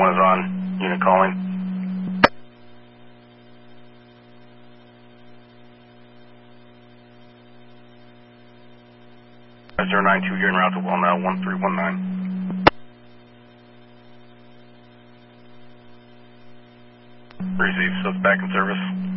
1 is on. Unit calling. 092, you're en route to well now, 1319. Receive, so it's back in service.